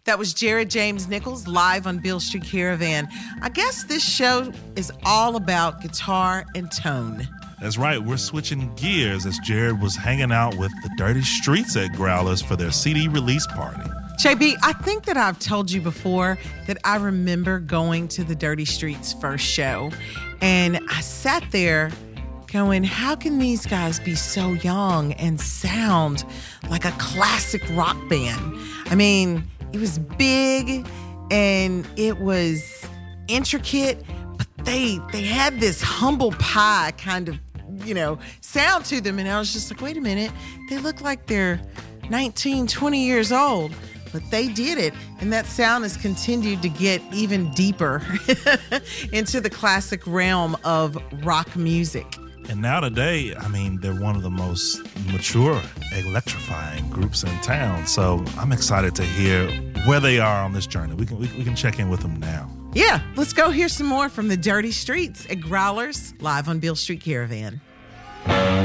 That was Jared James Nichols live on Beale Street Caravan. I guess this show is all about guitar and tone. That's right. We're switching gears as Jared was hanging out with the Dirty Streets at Growlers for their CD release party. JB, I think that I've told you before that I remember going to the Dirty Streets first show. And I sat there going, how can these guys be so young and sound like a classic rock band? I mean, it was big and it was intricate, but they had this humble pie kind of, sound to them. And I was just like, wait a minute, they look like they're 19, 20 years old. But they did it, and that sound has continued to get even deeper into the classic realm of rock music. And now today, they're one of the most mature, electrifying groups in town. So I'm excited to hear where they are on this journey. We can check in with them now. Yeah, let's go hear some more from the Dirty Streets at Growlers live on Beale Street Caravan.